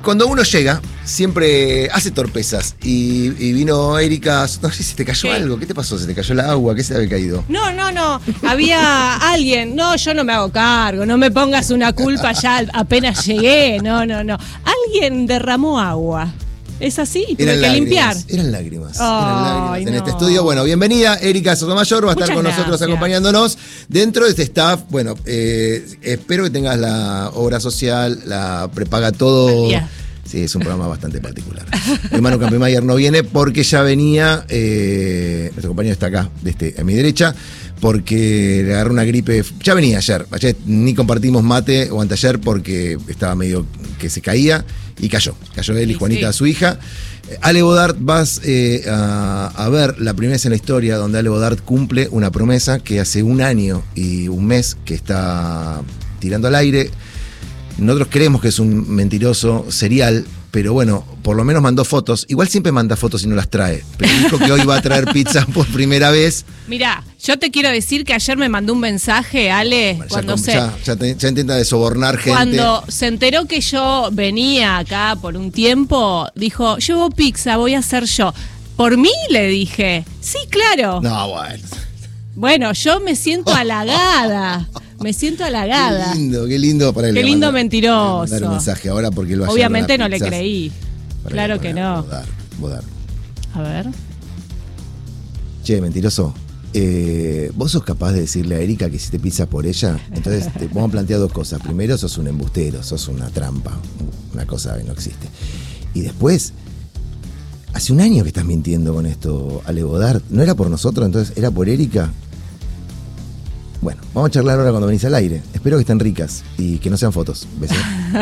Cuando uno llega, siempre hace torpezas. Y vino Erika, no sé si te cayó algo. ¿Qué te pasó? ¿Se te cayó el agua? ¿Qué se te había caído? No. Había alguien. No, yo no me hago cargo. No me pongas una culpa ya apenas llegué. No. Alguien derramó agua. ¿Es así? Tuve que limpiar. Eran lágrimas. En este estudio. Bueno, bienvenida, Erika Sotomayor, va a estar con nosotros acompañándonos. Dentro de este staff, bueno, espero que tengas la obra social, la prepaga todo. Sí, es un programa bastante particular. Manu Campemayer no viene porque ya venía, nuestro compañero está acá, a mi derecha, porque le agarró una gripe. Ya venía ayer ni compartimos mate o anteayer porque estaba medio que se caía y cayó él y Juanita, su hija. Ale Bodart, vas a ver la primera vez en la historia donde Ale Bodart cumple una promesa que hace 1 año y 1 mes que está tirando al aire. Nosotros creemos que es un mentiroso serial, pero bueno, por lo menos mandó fotos. Igual siempre manda fotos y no las trae. Pero dijo que hoy va a traer pizza por primera vez. Mirá, yo te quiero decir que ayer me mandó un mensaje, Ale, bueno, ya intenta de sobornar gente. Cuando se enteró que yo venía acá por un tiempo, dijo, llevo pizza, voy a hacer yo. ¿Por mí? Le dije. Sí, claro. No, bueno. Bueno, yo me siento halagada. Me siento halagada. Qué lindo para él. Qué lindo mentiroso. Mandar un mensaje ahora porque lo obviamente no le creí. Claro que no. Bodart. A ver. Che, mentiroso. ¿Vos sos capaz de decirle a Erika que hiciste pizza por ella? Entonces te vamos a plantear 2 cosas. Primero, sos un embustero, sos una trampa, una cosa que no existe. Y después, hace 1 año que estás mintiendo con esto, Ale Bodart. ¿No era por nosotros, entonces era por Erika? Bueno, vamos a charlar ahora cuando venís al aire. Espero que estén ricas y que no sean fotos. ¿Besos?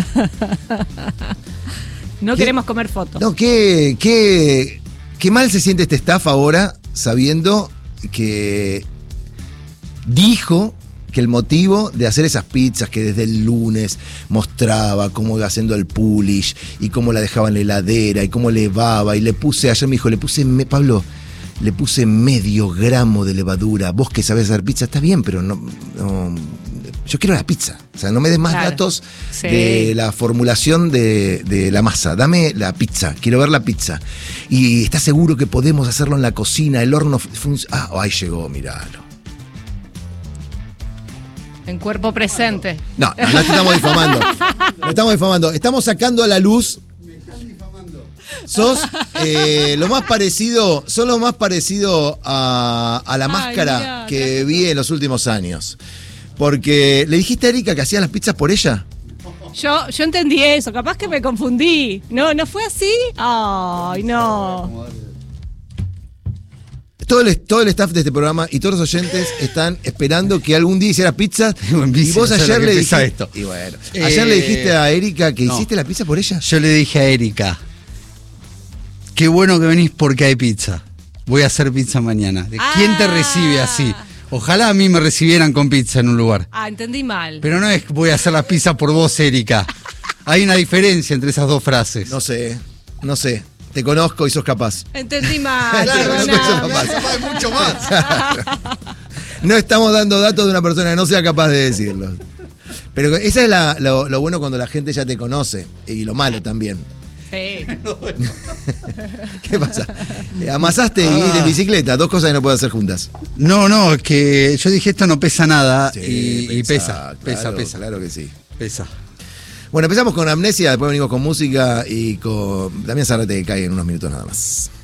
No queremos comer fotos. No, qué mal se siente este staff ahora sabiendo que dijo que el motivo de hacer esas pizzas que desde el lunes mostraba cómo iba haciendo el polish y cómo la dejaba en la heladera y cómo levaba y ayer me dijo, Pablo, le puse medio gramo de levadura. Vos que sabés hacer pizza, está bien, pero no, yo quiero la pizza. O sea, no me des más datos de la formulación de la masa. Dame la pizza, quiero ver la pizza. Y ¿estás seguro que podemos hacerlo en la cocina? El horno funciona. Ahí llegó, miralo. En cuerpo presente. No te estamos difamando. No estamos difamando. Estamos sacando a la luz. Sos lo más parecido a la máscara que vi en los últimos años. Porque le dijiste a Erika que hacía las pizzas por ella. Yo entendí eso, capaz que me confundí. No fue así. Ay, no. Todo el staff de este programa y todos los oyentes están esperando que algún día hicieras pizzas. Y vos ayer le dijiste esto. Y bueno, ayer le dijiste a Erika que hiciste la pizza por ella. Yo le dije a Erika, qué bueno que venís porque hay pizza. Voy a hacer pizza mañana. ¿Quién te recibe así? Ojalá a mí me recibieran con pizza en un lugar. Entendí mal. Pero no es que voy a hacer la pizza por vos, Erika. Hay una diferencia entre esas 2 frases. No sé. Te conozco y sos capaz. Entendí mal. Claro, no sos capaz. Mucho más. No estamos dando datos de una persona que no sea capaz de decirlos. Pero esa es lo bueno cuando la gente ya te conoce. Y lo malo también. Sí. ¿Qué pasa? Amasaste y viniste en bicicleta, 2 cosas que no puedes hacer juntas. No, es que yo dije esto no pesa nada y pesa. Claro que sí. Pesa. Bueno, empezamos con Amnesia, después venimos con música y con Damián Zarrate que cae en unos minutos nada más.